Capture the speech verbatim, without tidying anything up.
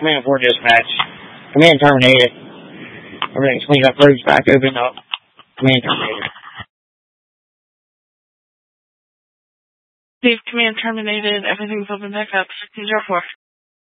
Command four dispatch. Command terminated. Everything's cleaned up, roads back open up. Command terminated. Steve, command terminated. Everything's open back up. six zero four.